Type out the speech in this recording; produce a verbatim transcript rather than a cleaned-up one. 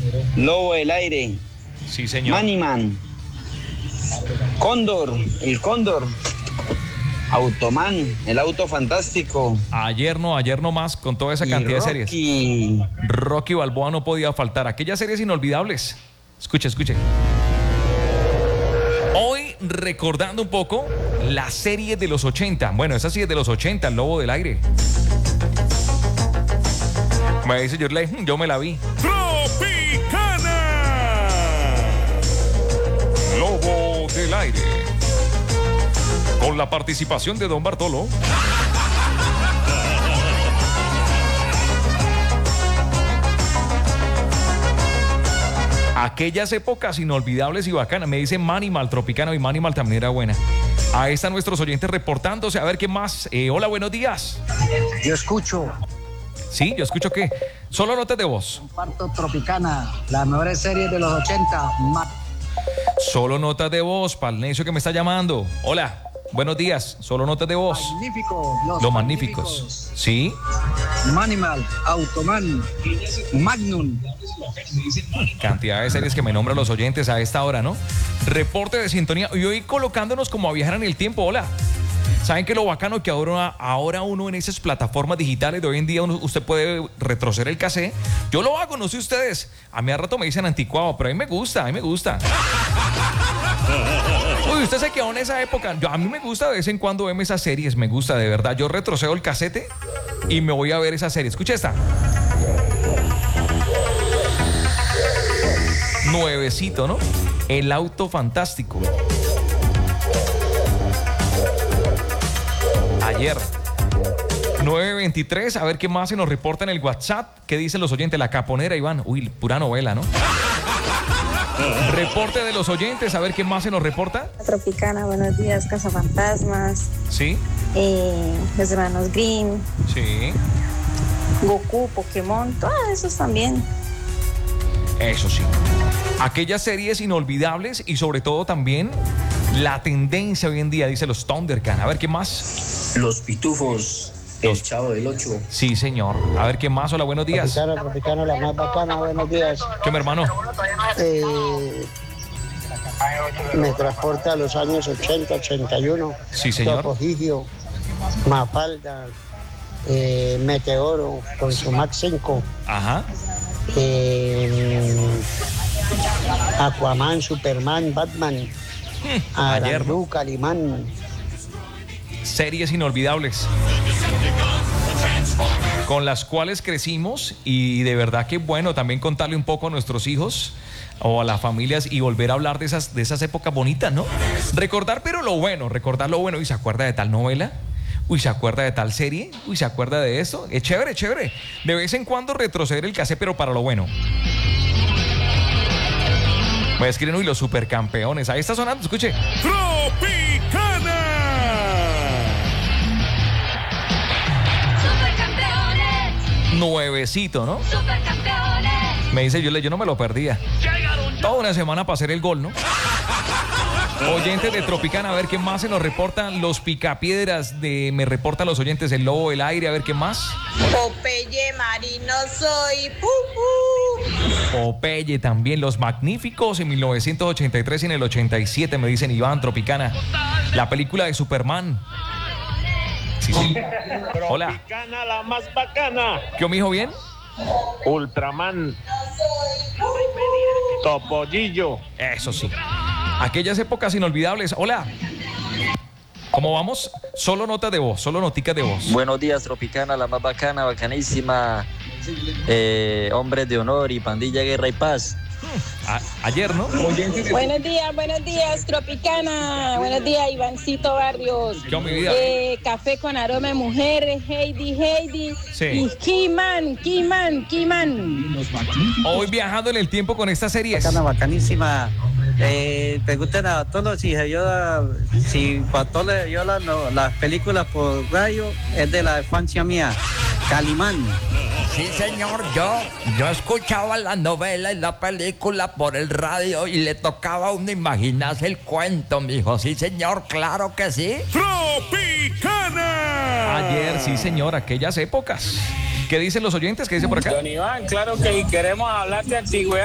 Lobo del Aire. Sí, señor. Maniman. Cóndor, el Cóndor. Automan, el auto fantástico. Ayer no, ayer no más con toda esa Y cantidad Rocky. de series. Rocky Balboa no podía faltar. Aquellas series inolvidables. Escuche, escuche. Hoy recordando un poco la serie de los ochenta. Bueno, esa sí es de los ochenta, El Lobo del Aire. Me dice Yorley, yo me la vi. Tropicana. Lobo del Aire. Con la participación de Don Bartolo. Aquellas épocas inolvidables y bacanas. Me dice Manimal, Tropicana, y Manimal también era buena. Ahí están nuestros oyentes reportándose. A ver qué más. Eh, hola, buenos días. Yo escucho. Sí, yo escucho qué. Solo notas de voz. Comparto Tropicana, las mejores series de los ochenta. Ma- Solo notas de voz, pal necio que me está llamando. Hola, buenos días. Solo notas de voz. Magníficos. Los, Los magníficos. ¿Sí? Manimal, Automan, Magnum. Cantidad de series que me nombran los oyentes a esta hora, ¿no? Reporte de sintonía. Y hoy colocándonos como a viajar en el tiempo. Hola. ¿Saben qué lo bacano? Que ahora, ahora uno en esas plataformas digitales de hoy en día uno, usted puede retroceder el cassette. Yo lo hago, no sé ustedes. A mí a rato me dicen anticuado, pero a mí me gusta, a mí me gusta. Uy, usted se quedó en esa época. Yo, a mí me gusta de vez en cuando verme esas series, me gusta de verdad. Yo retrocedo el cassette y me voy a ver esa serie. Escucha esta. Nuevecito, ¿no? El auto fantástico. Ayer. nueve veintitrés, a ver qué más se nos reporta en el WhatsApp. ¿Qué dicen los oyentes? La Caponera, Iván. Uy, pura novela, ¿no? Reporte de los oyentes, a ver qué más se nos reporta. Tropicana, buenos días, Cazafantasmas. Sí. Eh, los hermanos Green. Sí. Goku, Pokémon, todos esos también. Eso sí. Aquellas series inolvidables y sobre todo también la tendencia hoy en día, dice los Thundercats. A ver qué más. Los Pitufos, el Chavo del Ocho. Sí, señor. A ver qué más. Hola, buenos días. Tropicana, Tropicana, la más bacana, buenos días. ¿Qué, mi hermano? Eh, me transporta a los años ochenta, ochenta y uno. Sí, señor. Topo Gigio, Mafalda, eh, Meteoro con su Max cinco. Ajá. Eh, Aquaman, Superman, Batman, Ayer, ¿no? Arandú, Calimán. Series inolvidables con las cuales crecimos y de verdad que bueno también contarle un poco a nuestros hijos o a las familias y volver a hablar de esas, de esas épocas bonitas, ¿no? Recordar pero lo bueno, recordar lo bueno. ¿Y se acuerda de tal novela? Uy, ¿se acuerda de tal serie? Uy, ¿se acuerda de esto? Es chévere, chévere. De vez en cuando retroceder el cassette, pero para lo bueno. Me escriben, uy, los supercampeones. Ahí está sonando, escuche. Tropicana. Supercampeones. Nuevecito, ¿no? Supercampeones. Me dice, yo, yo no me lo perdía. Toda una semana para hacer el gol, ¿no? Oyentes de Tropicana, a ver qué más se nos reportan. Los Picapiedras de me reportan los oyentes. El Lobo del Aire, a ver qué más. Popeye Marino soy. ¡Pu, pu! Popeye también. Los Magníficos en mil novecientos ochenta y tres y en el ochenta y siete, me dicen Iván. Tropicana. La película de Superman. Sí, sí. Hola. Tropicana, la más bacana. ¿Qué, mijo, bien? Ultraman. Topollillo. Eso sí. Aquellas épocas inolvidables. Hola. ¿Cómo vamos? Solo notas de voz, solo noticas de voz. Buenos días, Tropicana, la más bacana, bacanísima. Eh, Hombres de Honor y Pandilla Guerra y Paz. A- ayer, ¿no? Buenos días, buenos días, Tropicana. Buenos días, Ivancito Barrios. ¿Qué, mi vida? Eh, café con aroma de mujeres, Heidi, Heidi. Sí. Y Kiman, Kiman, Kiman. Hoy viajando en el tiempo con estas series. Bacana, bacanísima. Eh, pregunten a todos si yo si Bartolo yo la, no, las películas por radio es de la infancia mía. Calimán. Sí, señor, yo, yo escuchaba la novela y la película por el radio y le tocaba a uno imaginarse el cuento, mijo. Sí, señor, claro que sí. ¡Tropicana! Ayer, sí, señor, aquellas épocas. ¿Qué dicen los oyentes? ¿Qué dice por acá? Don Iván, claro que queremos hablar de antigüedad.